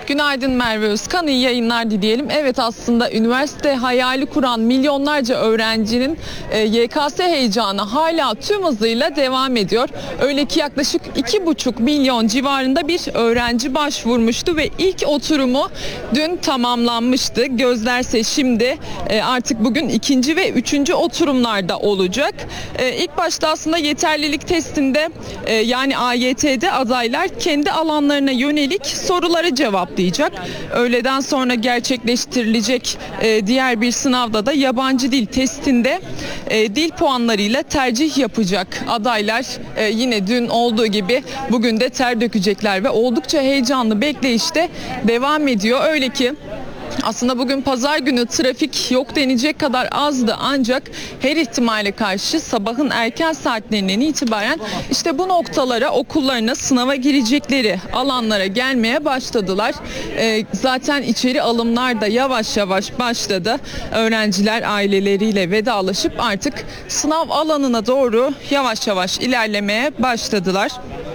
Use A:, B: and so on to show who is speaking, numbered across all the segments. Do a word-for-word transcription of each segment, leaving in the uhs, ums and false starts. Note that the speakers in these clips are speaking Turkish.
A: Günaydın Merve Özkan, iyi yayınlar dileyelim. Evet, aslında üniversite hayali kuran milyonlarca öğrencinin e, Y K S heyecanı hala tüm hızıyla devam ediyor. Öyle ki yaklaşık iki buçuk milyon civarında bir öğrenci başvurmuştu ve ilk oturumu dün tamamlanmıştı. Gözlerse şimdi e, artık bugün ikinci ve üçüncü oturumlarda olacak. E, ilk başta aslında yeterlilik testinde e, yani A Y T'de adaylar kendi alanlarına yönelik soruları cevaplayacak. Öğleden sonra gerçekleştirilecek e, diğer bir sınavda da yabancı dil testinde e, dil puanlarıyla tercih yapacak adaylar. E, yine dün olduğu gibi bugün de ter dökecekler ve oldukça heyecanlı bekleyişte devam ediyor. Öyle ki aslında bugün pazar günü trafik yok denecek kadar azdı, ancak her ihtimale karşı sabahın erken saatlerinden itibaren işte bu noktalara, okullarına, sınava girecekleri alanlara gelmeye başladılar. Ee, zaten içeri alımlar da yavaş yavaş başladı. Öğrenciler aileleriyle vedalaşıp artık sınav alanına doğru yavaş yavaş ilerlemeye başladılar.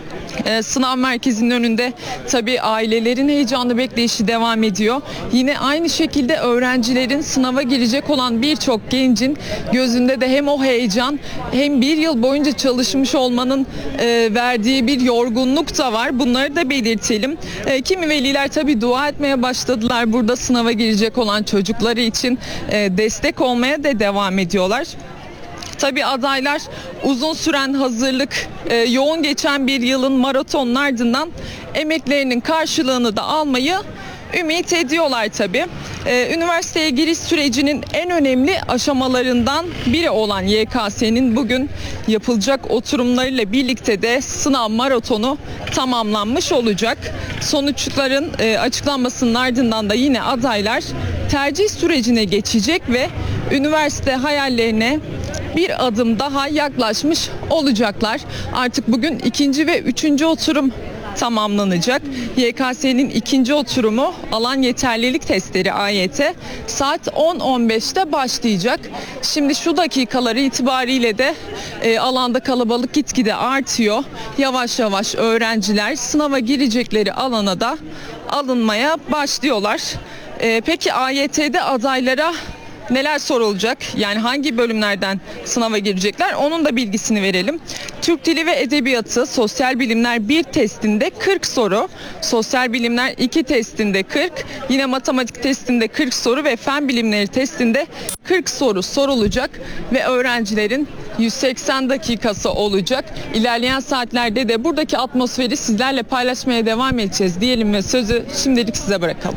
A: Ee, sınav merkezinin önünde tabii ailelerin heyecanlı bekleyişi devam ediyor. Yine aynı şekilde öğrencilerin, sınava girecek olan birçok gencin gözünde de hem o heyecan hem bir yıl boyunca çalışmış olmanın e, verdiği bir yorgunluk da var. Bunları da belirtelim. E, kimi veliler tabii dua etmeye başladılar. Burada sınava girecek olan çocukları için e, destek olmaya da devam ediyorlar. Tabii adaylar uzun süren hazırlık, e, yoğun geçen bir yılın maratonun ardından emeklerinin karşılığını da almayı ümit ediyorlar tabii. E, üniversiteye giriş sürecinin en önemli aşamalarından biri olan Y K S'nin bugün yapılacak oturumlarıyla birlikte de sınav maratonu tamamlanmış olacak. Sonuçların e, açıklanmasının ardından da yine adaylar tercih sürecine geçecek ve üniversite hayallerine bir adım daha yaklaşmış olacaklar. Artık bugün ikinci ve üçüncü oturum tamamlanacak. Y K S'nin ikinci oturumu alan yeterlilik testleri A Y T saat on on beşte başlayacak. Şimdi şu dakikaları itibariyle de e, alanda kalabalık gitgide artıyor. Yavaş yavaş öğrenciler sınava girecekleri alana da alınmaya başlıyorlar. E, peki A Y T'de adaylara neler sorulacak? Yani hangi bölümlerden sınava girecekler? Onun da bilgisini verelim. Türk Dili ve Edebiyatı Sosyal Bilimler bir testinde kırk soru, Sosyal Bilimler iki testinde kırk, yine matematik testinde kırk soru ve Fen Bilimleri testinde kırk soru sorulacak ve öğrencilerin yüz seksen dakikası olacak. İlerleyen saatlerde de buradaki atmosferi sizlerle paylaşmaya devam edeceğiz diyelim ve sözü şimdilik size bırakalım.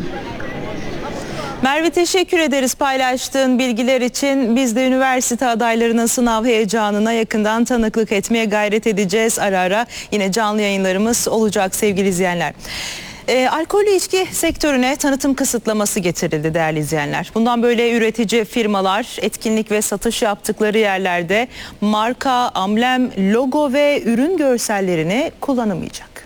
B: Merve, teşekkür ederiz paylaştığın bilgiler için. Biz de üniversite adaylarının sınav heyecanına yakından tanıklık etmeye gayret edeceğiz. Ara ara yine canlı yayınlarımız olacak sevgili izleyenler. E, alkollü içki sektörüne tanıtım kısıtlaması getirildi değerli izleyenler. Bundan böyle üretici firmalar etkinlik ve satış yaptıkları yerlerde marka, amblem, logo ve ürün görsellerini kullanamayacak.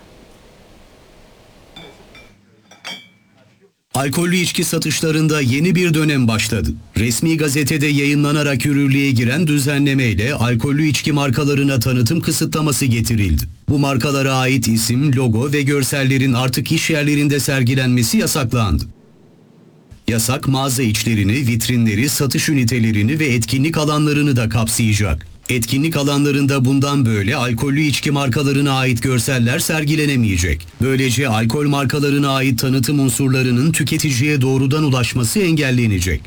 C: Alkollü içki satışlarında yeni bir dönem başladı. Resmi gazetede yayınlanarak yürürlüğe giren düzenlemeyle alkollü içki markalarına tanıtım kısıtlaması getirildi. Bu markalara ait isim, logo ve görsellerin artık iş yerlerinde sergilenmesi yasaklandı. Yasak mağaza içlerini, vitrinleri, satış ünitelerini ve etkinlik alanlarını da kapsayacak. Etkinlik alanlarında bundan böyle alkollü içki markalarına ait görseller sergilenemeyecek. Böylece alkol markalarına ait tanıtım unsurlarının tüketiciye doğrudan ulaşması engellenecek.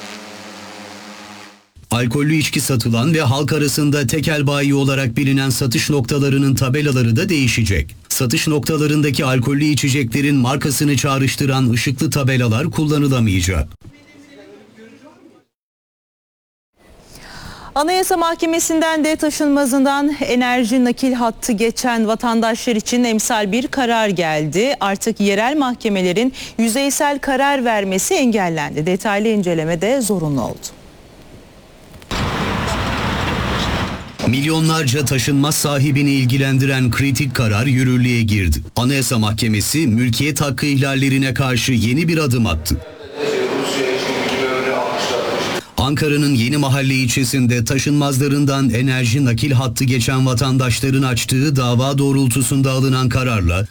C: Alkollü içki satılan ve halk arasında tekel bayi olarak bilinen satış noktalarının tabelaları da değişecek. Satış noktalarındaki alkollü içeceklerin markasını çağrıştıran ışıklı tabelalar kullanılamayacak.
B: Anayasa Mahkemesi'nden de taşınmazından enerji nakil hattı geçen vatandaşlar için emsal bir karar geldi. Artık yerel mahkemelerin yüzeysel karar vermesi engellendi. Detaylı inceleme de zorunlu oldu.
C: Milyonlarca taşınmaz sahibini ilgilendiren kritik karar yürürlüğe girdi. Anayasa Mahkemesi mülkiyet hakkı ihlallerine karşı yeni bir adım attı. Ankara'nın Yenimahalle ilçesinde taşınmazlarından enerji nakil hattı geçen vatandaşların açtığı dava doğrultusunda alınan kararla